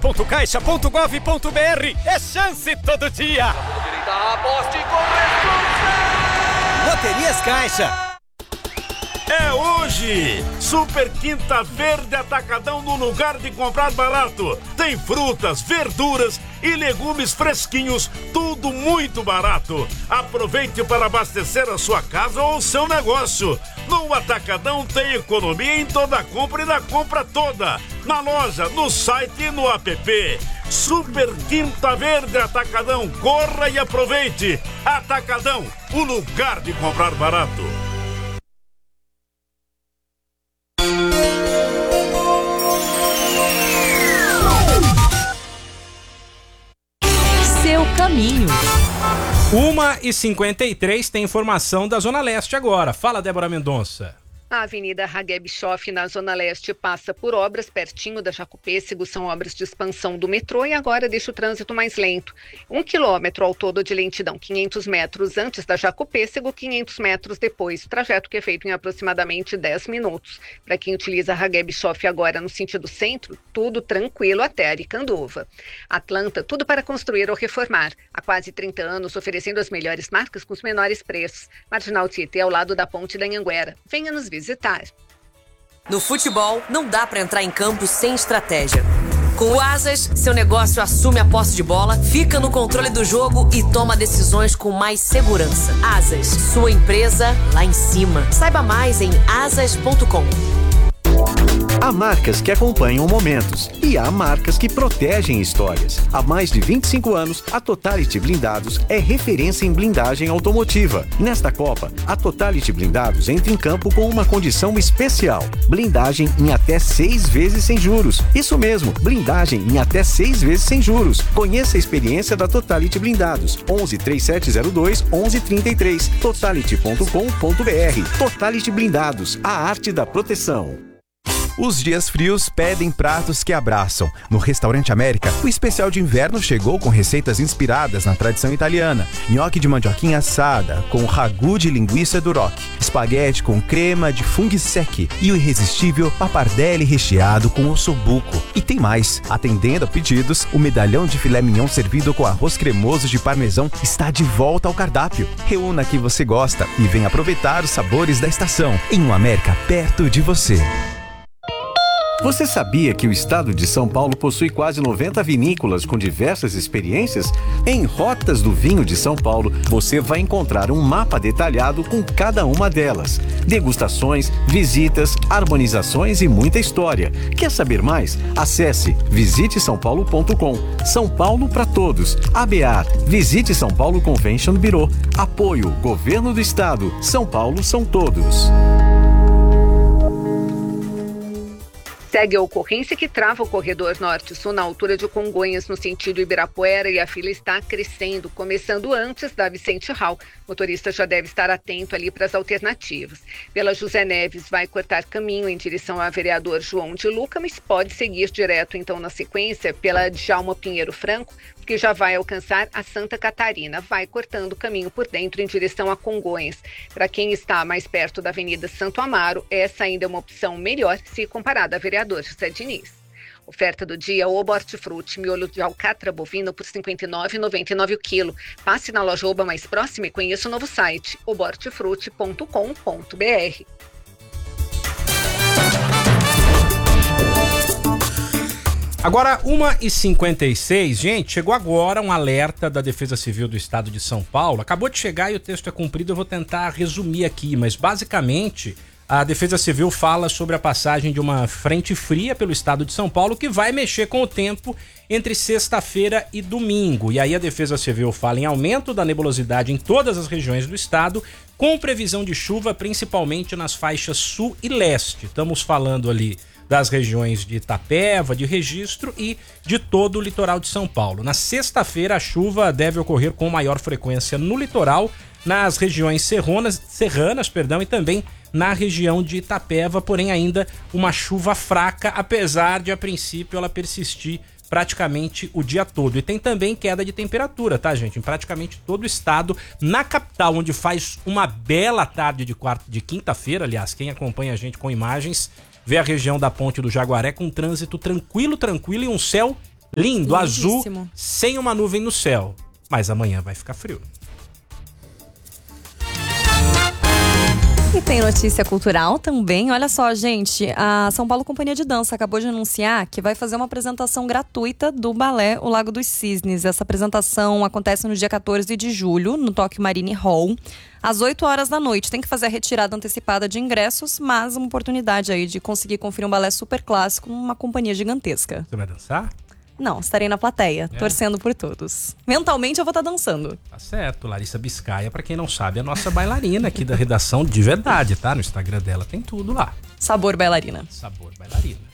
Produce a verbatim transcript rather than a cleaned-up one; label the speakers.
Speaker 1: ponto caixa ponto gov ponto br. É chance todo dia. Loterias Caixa.
Speaker 2: É hoje! Super Quinta Verde Atacadão no lugar de comprar barato. Tem frutas, verduras e legumes fresquinhos, tudo muito barato. Aproveite para abastecer a sua casa ou o seu negócio. No Atacadão tem economia em toda compra e na compra toda. Na loja, no site e no app. Super Quinta Verde Atacadão. Corra e aproveite. Atacadão, o lugar de comprar barato.
Speaker 3: Seu caminho.
Speaker 4: uma e cinquenta e três tem informação da Zona Leste agora. Fala, Débora Mendonça.
Speaker 5: A Avenida Hageb Bischoff, na Zona Leste, passa por obras pertinho da Jacopêssego, são obras de expansão do metrô e agora deixa o trânsito mais lento. Um quilômetro ao todo de lentidão, quinhentos metros antes da Jacopêssego, quinhentos metros depois, trajeto que é feito em aproximadamente dez minutos. Para quem utiliza a Hageb Bischoff agora no sentido centro, tudo tranquilo até Aricanduva. Atlanta, tudo para construir ou reformar. Há quase trinta anos, oferecendo as melhores marcas com os menores preços. Marginal Tietê, ao lado da Ponte da Anhanguera. Venha nos visitar.
Speaker 3: No futebol, não dá para entrar em campo sem estratégia. Com o Asas, seu negócio assume a posse de bola, fica no controle do jogo e toma decisões com mais segurança. Asas, sua empresa lá em cima. Saiba mais em asas ponto com.
Speaker 6: Há marcas que acompanham momentos e há marcas que protegem histórias. Há mais de vinte e cinco anos, a Totality Blindados é referência em blindagem automotiva. Nesta Copa, a Totality Blindados entra em campo com uma condição especial. Blindagem em até seis vezes sem juros. Isso mesmo, blindagem em até seis vezes sem juros. Conheça a experiência da Totality Blindados. onze, trinta e sete zero dois, onze trinta e três. totality ponto com ponto br. Totality Blindados, a arte da proteção.
Speaker 7: Os dias frios pedem pratos que abraçam. No Restaurante América, o especial de inverno chegou com receitas inspiradas na tradição italiana. Nhoque de mandioquinha assada, com ragu de linguiça duroc, espaguete com crema de funghi secchi e o irresistível pappardelle recheado com ossobuco. E tem mais. Atendendo a pedidos, o medalhão de filé mignon servido com arroz cremoso de parmesão está de volta ao cardápio. Reúna o que você gosta e venha aproveitar os sabores da estação em um América perto de você.
Speaker 6: Você sabia que o estado de São Paulo possui quase noventa vinícolas com diversas experiências? Em Rotas do Vinho de São Paulo, você vai encontrar um mapa detalhado com cada uma delas. Degustações, visitas, harmonizações e muita história. Quer saber mais? Acesse visite são paulo ponto com. São Paulo para todos. A B A R, Visite São Paulo Convention Bureau. Apoio, Governo do Estado. São Paulo são todos.
Speaker 5: Segue a ocorrência que trava o corredor norte-sul na altura de Congonhas, no sentido Ibirapuera, e a fila está crescendo, começando antes da Vicente Hall. O motorista já deve estar atento ali para as alternativas. Pela José Neves, vai cortar caminho em direção ao vereador João de Luca, mas pode seguir direto, então, na sequência, pela Djalma Pinheiro Franco, que já vai alcançar a Santa Catarina. Vai cortando o caminho por dentro em direção a Congonhas. Para quem está mais perto da Avenida Santo Amaro, essa ainda é uma opção melhor se comparada a vereador José Diniz. Oferta do dia, o Hortifruti, miolo de alcatra bovino por cinquenta e nove reais e noventa e nove centavos o quilo. Passe na loja Oba mais próxima e conheça o novo site, o hortifruti ponto com ponto br.
Speaker 4: Agora, uma e cinquenta e seis, gente, chegou agora um alerta da Defesa Civil do Estado de São Paulo. Acabou de chegar e o texto é cumprido, eu vou tentar resumir aqui, mas basicamente a Defesa Civil fala sobre a passagem de uma frente fria pelo estado de São Paulo que vai mexer com o tempo entre sexta-feira e domingo. E aí a Defesa Civil fala em aumento da nebulosidade em todas as regiões do estado, com previsão de chuva principalmente nas faixas sul e leste. Estamos falando ali das regiões de Itapeva, de Registro e de todo o litoral de São Paulo. Na sexta-feira, a chuva deve ocorrer com maior frequência no litoral, nas regiões serronas, serranas perdão, e também na região de Itapeva, porém ainda uma chuva fraca, apesar de, a princípio, ela persistir praticamente o dia todo. E tem também queda de temperatura, tá, gente? Em praticamente todo o estado. Na capital, onde faz uma bela tarde de, quarta, de quinta-feira, aliás, quem acompanha a gente com imagens, vê a região da Ponte do Jaguaré com trânsito tranquilo, tranquilo e um céu Lindo, azul,
Speaker 8: Lindíssimo.
Speaker 4: sem uma nuvem no céu. Mas amanhã vai ficar frio.
Speaker 8: E tem notícia cultural também. Olha só, gente, a São Paulo Companhia de Dança acabou de anunciar que vai fazer uma apresentação gratuita do balé O Lago dos Cisnes. Essa apresentação acontece no dia quatorze de julho, no Tokyo Marine Hall, às oito horas da noite. Tem que fazer a retirada antecipada de ingressos, mas uma oportunidade aí de conseguir conferir um balé super clássico numa companhia gigantesca.
Speaker 4: Você vai dançar?
Speaker 8: Não, estarei na plateia,
Speaker 4: É.
Speaker 8: torcendo por todos. Mentalmente eu vou estar dançando.
Speaker 4: Tá certo, Larissa Biscaia, pra quem não sabe, é a nossa bailarina aqui da redação de verdade, tá? No Instagram dela tem tudo lá.
Speaker 8: Sabor bailarina.
Speaker 4: Sabor bailarina.